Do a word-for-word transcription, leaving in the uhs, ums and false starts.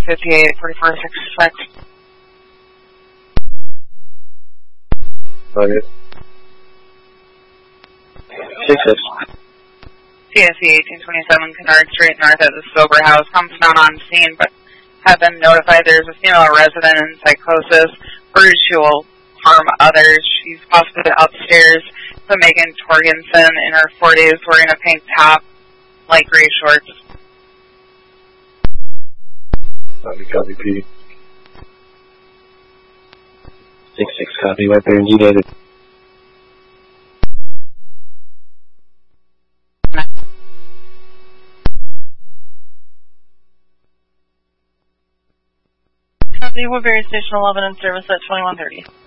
fifty-eight, forty-four, sixty-six. Okay. six six. C S E eighteen twenty-seven, Kennard Street, north of the Sober House. Comes not on scene, but have been notified there's a female resident in psychosis. Worried she will harm others. She's possibly upstairs. So Megan Torgensen in her forties, wearing a pink top, light gray shorts. Copy, copy, P. six six, copy, right there, G David. Copy, Woodbury Station eleven in service at twenty-one thirty.